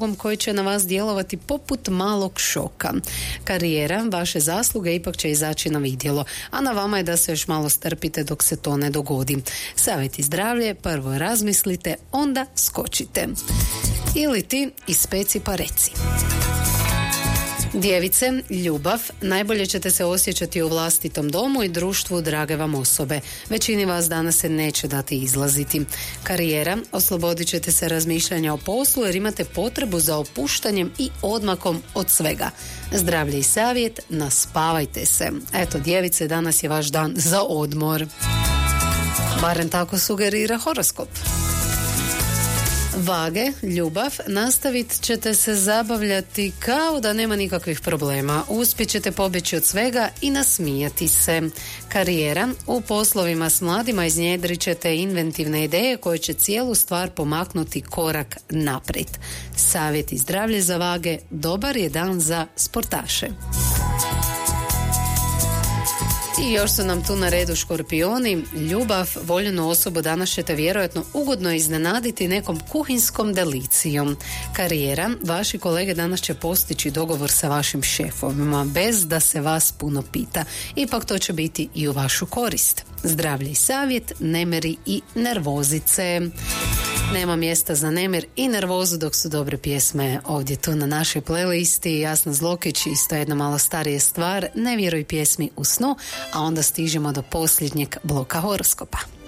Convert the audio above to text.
ulogom koji će na vas djelovati poput malog šoka. Karijera, vaše zasluge ipak će izaći na vidjelo, a na vama je da se još malo strpite dok se to ne dogodi. Savjeti zdravlje, prvo razmislite, onda skočite. Ili ti ispeci pa reci. Djevice, ljubav, najbolje ćete se osjećati u vlastitom domu i društvu drage vam osobe. Većini vas danas se neće dati izlaziti. Karijera, oslobodit ćete se razmišljanja o poslu jer imate potrebu za opuštanjem i odmakom od svega. Zdravlje i savjet, naspavajte se. Eto, djevice, danas je vaš dan za odmor. Barem tako sugerira horoskop. Vage, ljubav, nastavit ćete se zabavljati kao da nema nikakvih problema. Uspjet ćete pobjeći od svega i nasmijati se. Karijera, u poslovima s mladima iznjedrit ćete inventivne ideje koje će cijelu stvar pomaknuti korak naprijed. Savjet i zdravlje za Vage, dobar je dan za sportaše. I još su nam tu na redu Škorpioni. Ljubav, voljenu osobu danas ćete vjerojatno ugodno iznenaditi nekom kuhinskom delicijom. Karijera, vaši kolege danas će postići dogovor sa vašim šefovima bez da se vas puno pita. Ipak to će biti i u vašu korist. Zdravlje i savjet, nemeri i nervozice. Nema mjesta za nemir i nervozu dok su dobre pjesme ovdje tu na našoj playlisti. Jasna Zlokić, isto jedna malo starija stvar, Ne vjeruj pjesmi u snu, a onda stižemo do posljednjeg bloka horoskopa.